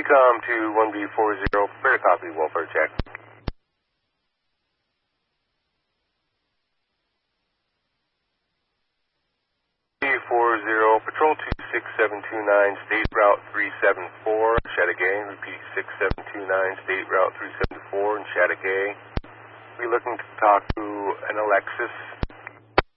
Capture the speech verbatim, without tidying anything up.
Recom to one B four zero, prepare to copy, welfare check. B four zero, patrol two six seven two nine, state route three seven four, Chateauguay. Repeat, six seven two nine, state route three seven four in Chateauguay. We're looking to talk to an Alexis